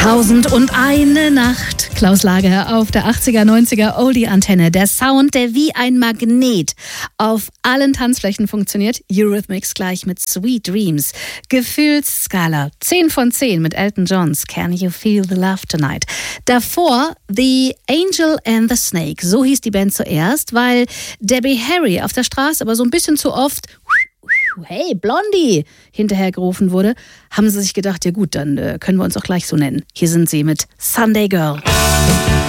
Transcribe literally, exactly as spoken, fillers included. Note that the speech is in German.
Tausend und eine Nacht. Klaus Lager auf der achtziger, neunziger Oldie-Antenne. Der Sound, der wie ein Magnet auf allen Tanzflächen funktioniert. Eurythmics gleich mit Sweet Dreams. Gefühlsskala zehn von zehn mit Elton Johns Can You Feel the Love Tonight. Davor The Angel and the Snake. So hieß die Band zuerst, weil Debbie Harry auf der Straße aber so ein bisschen zu oft "Hey, Blondie" hinterher gerufen wurde, haben sie sich gedacht, ja gut, dann äh, können wir uns auch gleich so nennen. Hier sind sie mit Sunday Girl.